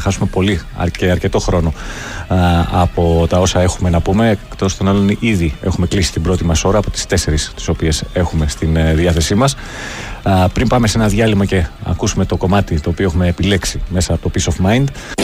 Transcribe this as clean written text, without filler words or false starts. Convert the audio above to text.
χάσουμε πολύ και αρκετό χρόνο από τα όσα έχουμε να πούμε. Εκτός των άλλων, ήδη έχουμε κλείσει την πρώτη μας ώρα από τις 4 τις οποίες έχουμε στην διάθεσή μας. Πριν πάμε σε ένα διάλειμμα και ακούσουμε το κομμάτι το οποίο έχουμε επιλέξει μέσα από το Peace of Mind,